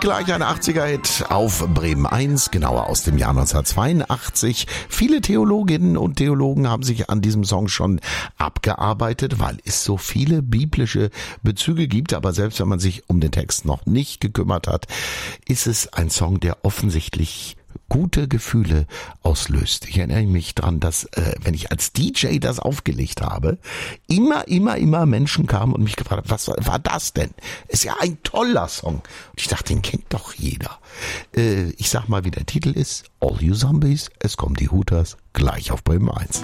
gleich ein 80er-Hit auf Bremen 1, genauer aus dem Jahr 1982. Viele Theologinnen und Theologen haben sich an diesem Song schon abgearbeitet, weil es so viele biblische Bezüge gibt. Aber selbst wenn man sich um den Text noch nicht gekümmert hat, ist es ein Song, der offensichtlich gute Gefühle auslöst. Ich erinnere mich dran, dass wenn ich als DJ das aufgelegt habe, immer Menschen kamen und mich gefragt haben, was war das denn? Ist ja ein toller Song. Und ich dachte, den kennt doch jeder. Ich sag mal, wie der Titel ist. All You Zombies, es kommen die Hooters, gleich auf Bremen 1.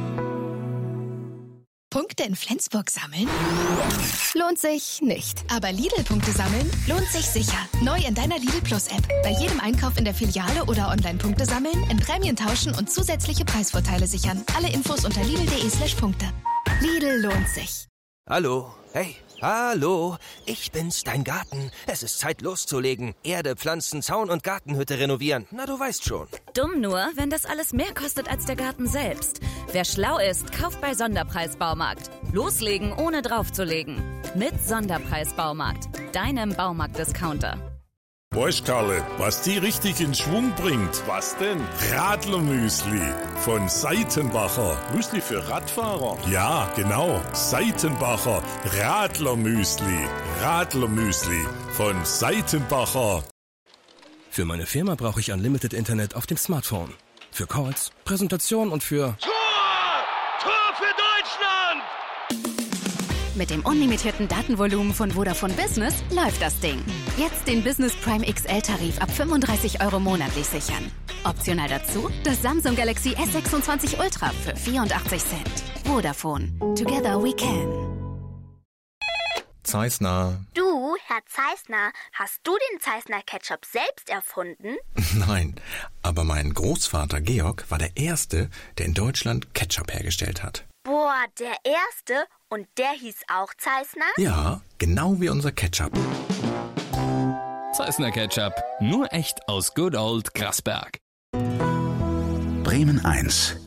Punkte in Flensburg sammeln? Lohnt sich nicht. Aber Lidl-Punkte sammeln lohnt sich sicher. Neu in deiner Lidl Plus-App. Bei jedem Einkauf in der Filiale oder Online-Punkte sammeln, in Prämien tauschen und zusätzliche Preisvorteile sichern. Alle Infos unter lidl.de/Punkte. Lidl lohnt sich. Hallo, hey, hallo, ich bin's, dein Garten. Es ist Zeit loszulegen. Erde, Pflanzen, Zaun und Gartenhütte renovieren. Na, du weißt schon. Dumm nur, wenn das alles mehr kostet als der Garten selbst. Wer schlau ist, kauft bei Sonderpreis-Baumarkt. Loslegen, ohne draufzulegen. Mit Sonderpreis-Baumarkt, deinem Baumarkt-Discounter. Weißt, Karle, was die richtig in Schwung bringt? Was denn? Radlermüsli von Seitenbacher. Müsli für Radfahrer? Ja, genau. Seitenbacher Radlermüsli. Radlermüsli von Seitenbacher. Für meine Firma brauche ich Unlimited Internet auf dem Smartphone. Für Calls, Präsentation und für... Tor für Deutschland! Mit dem unlimitierten Datenvolumen von Vodafone Business läuft das Ding. Jetzt den Business Prime XL-Tarif ab 35 € monatlich sichern. Optional dazu das Samsung Galaxy S26 Ultra für 84 Cent. Vodafone. Together we can. Zeissner. Du, Herr Zeissner, hast du den Zeissner Ketchup selbst erfunden? Nein, aber mein Großvater Georg war der Erste, der in Deutschland Ketchup hergestellt hat. Boah, der Erste? Und der hieß auch Zeissner? Ja, genau wie unser Ketchup. Zeissner Ketchup, nur echt aus Good Old Grasberg. Bremen 1.